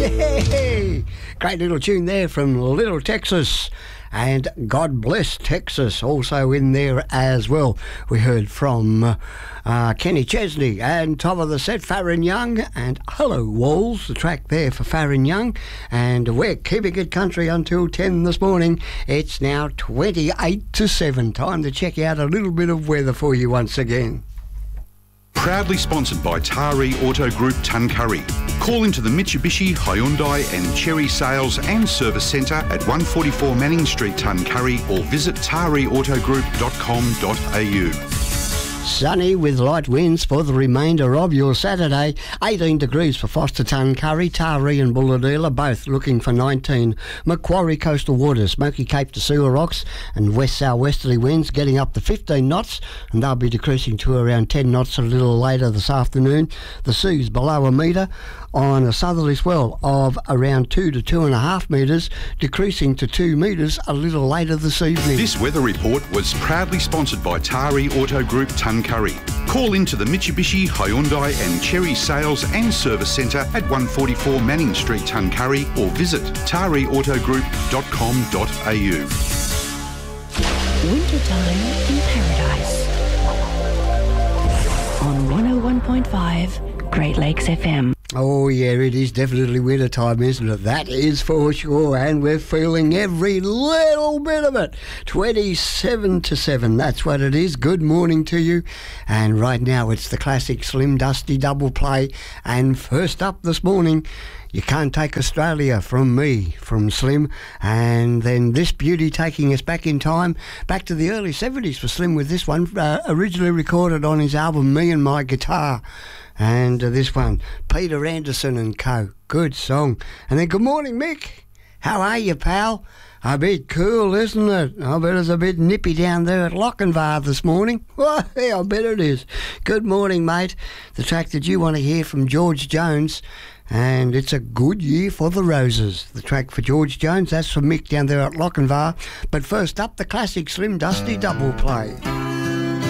Yay! Great little tune there from Little Texas. And God Bless Texas also in there as well. We heard from Kenny Chesney and top of the set, Farron Young and Hello Walls, the track there for Farron Young. And we're keeping it country until 10 this morning. It's now 28 to 7. Time to check out a little bit of weather for you once again. Proudly sponsored by Taree Auto Group Tuncurry. Call into the Mitsubishi, Hyundai and Cherry Sales and Service Centre at 144 Manning Street, Tuncurry, or visit tareautogroup.com.au. Sunny with light winds for the remainder of your Saturday. 18 degrees for Foster, Tuncurry, Taree and Bulahdelah, both looking for 19. Macquarie coastal waters, Smoky Cape to Sewer Rocks and west-southwesterly winds getting up to 15 knots, and they'll be decreasing to around 10 knots a little later this afternoon. The sea's below a metre on a southerly swell of around 2 to 2.5 metres, decreasing to 2 metres a little later this evening. This weather report was proudly sponsored by Taree Auto Group Tuncurry. Call into the Mitsubishi, Hyundai and Cherry Sales and Service Centre at 144 Manning Street, Tuncurry, or visit tareautogroup.com.au. Wintertime in Paradise on 101.5 Great Lakes FM. Oh yeah, it is definitely winter time, isn't it? That is for sure, and we're feeling every little bit of it. 27 to 7, that's what it is. Good morning to you. And right now it's the classic Slim Dusty double play. And first up this morning, You Can't Take Australia from me, from Slim. And then this beauty taking us back in time, back to the early 70s for Slim with this one, originally recorded on his album Me and My Guitar. And this one, Peter Anderson and Co. Good song. And then good morning, Mick. How are you, pal? A bit cool, isn't it? I bet it's a bit nippy down there at Lochinvar this morning. Well, yeah, I bet it is. Good morning, mate. The track that you want to hear from George Jones, and it's a good year for the Roses. The track for George Jones, that's for Mick down there at Lochinvar. But first up, the classic Slim Dusty double play.